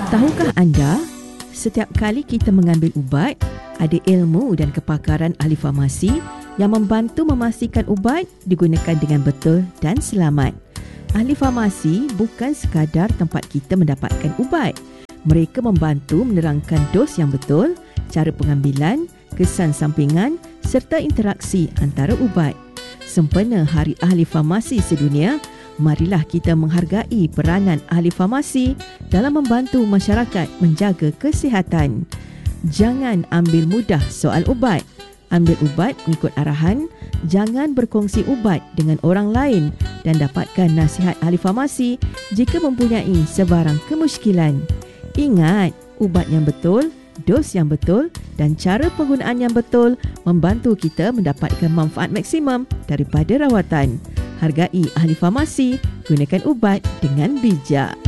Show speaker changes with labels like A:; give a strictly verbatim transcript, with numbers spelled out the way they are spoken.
A: Tahukah anda, setiap kali kita mengambil ubat, ada ilmu dan kepakaran ahli farmasi yang membantu memastikan ubat digunakan dengan betul dan selamat. Ahli farmasi bukan sekadar tempat kita mendapatkan ubat. Mereka membantu menerangkan dos yang betul, cara pengambilan, kesan sampingan serta interaksi antara ubat. Sempena Hari Ahli Farmasi Sedunia, marilah kita menghargai peranan ahli farmasi dalam membantu masyarakat menjaga kesihatan. Jangan ambil mudah soal ubat. Ambil ubat mengikut arahan, jangan berkongsi ubat dengan orang lain dan dapatkan nasihat ahli farmasi jika mempunyai sebarang kemusykilan. Ingat, ubat yang betul, dos yang betul dan cara penggunaan yang betul membantu kita mendapatkan manfaat maksimum daripada rawatan. Hargai ahli farmasi, gunakan ubat dengan bijak.